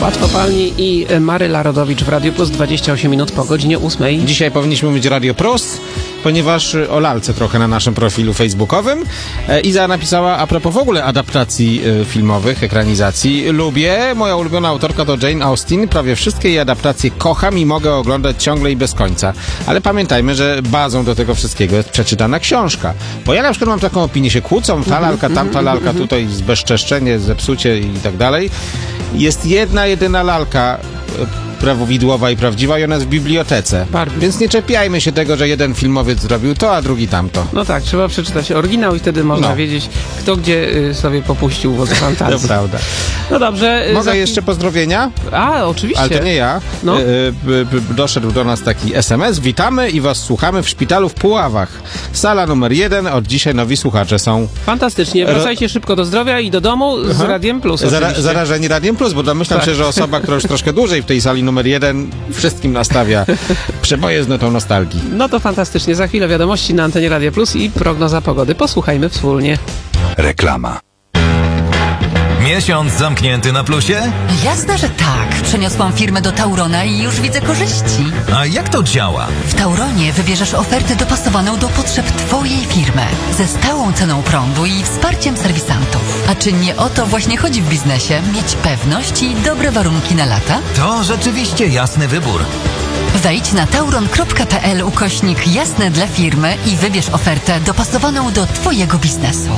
Pat Kopalni i Maryla Rodowicz w Radiu Plus, 28 minut po godzinie 8. Dzisiaj powinniśmy mówić Radio Plus, ponieważ o lalce trochę na naszym profilu facebookowym. Iza napisała a propos w ogóle adaptacji filmowych, ekranizacji. Lubię, moja ulubiona autorka to Jane Austen. Prawie wszystkie jej adaptacje kocham i mogę oglądać ciągle i bez końca. Ale pamiętajmy, że bazą do tego wszystkiego jest przeczytana książka. Bo ja na przykład mam taką opinię, się kłócą, ta lalka, tamta lalka, tutaj zbezczeszczenie, zepsucie i tak dalej. Jest jedyna lalka prawidłowa i prawdziwa i ona jest w bibliotece. Barbie. Więc nie czepiajmy się tego, że jeden filmowiec zrobił to, a drugi tamto. No tak, trzeba przeczytać oryginał i wtedy można wiedzieć, kto gdzie sobie popuścił wodze fantazji. To prawda. No dobrze. Mogę jeszcze pozdrowienia? A, oczywiście. Ale to nie ja. No. Doszedł do nas taki SMS. Witamy i was słuchamy w szpitalu w Puławach. Sala numer 1. Od dzisiaj nowi słuchacze są. Fantastycznie. Wracajcie szybko do zdrowia i do domu z Radiem Plus. Zarażeni Radiem Plus, bo domyślam się, że osoba, która już troszkę dłużej w tej sali numer 1 wszystkim nastawia przeboje z notą nostalgii. No to fantastycznie. Za chwilę wiadomości na antenie Radia Plus i prognoza pogody. Posłuchajmy wspólnie. Reklama. Miesiąc zamknięty na plusie? Jasne, że tak. Przeniosłam firmę do Taurona i już widzę korzyści. A jak to działa? W Tauronie wybierzesz ofertę dopasowaną do potrzeb Twojej firmy, ze stałą ceną prądu i wsparciem serwisantów. A czy nie o to właśnie chodzi w biznesie? Mieć pewność i dobre warunki na lata? To rzeczywiście jasny wybór. Wejdź na tauron.pl/jasne dla firmy i wybierz ofertę dopasowaną do Twojego biznesu.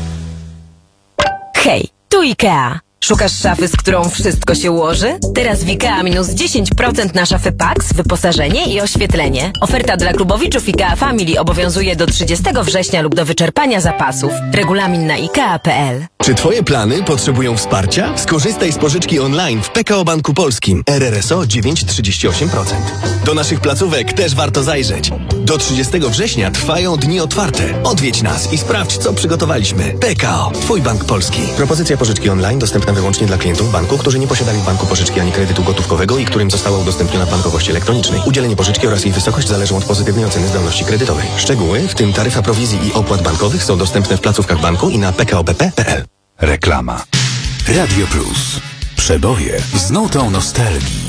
Hej, tu IKEA. Szukasz szafy, z którą wszystko się ułoży? Teraz w IKEA minus 10% na szafy Pax, wyposażenie i oświetlenie. Oferta dla klubowiczów IKEA Family obowiązuje do 30 września lub do wyczerpania zapasów. Regulamin na IKEA.pl. Czy Twoje plany potrzebują wsparcia? Skorzystaj z pożyczki online w PKO Banku Polskim. RRSO 9,38%. Do naszych placówek też warto zajrzeć. Do 30 września trwają dni otwarte. Odwiedź nas i sprawdź, co przygotowaliśmy. PKO, Twój bank polski. Propozycja pożyczki online dostępna wyłącznie dla klientów banku, którzy nie posiadali w banku pożyczki ani kredytu gotówkowego i którym została udostępniona w bankowości elektronicznej. Udzielenie pożyczki oraz jej wysokość zależą od pozytywnej oceny zdolności kredytowej. Szczegóły, w tym taryfa prowizji i opłat bankowych, są dostępne w placówkach banku i na pkobp.pl. Reklama. Radio Plus. Przeboje z nutą nostalgii.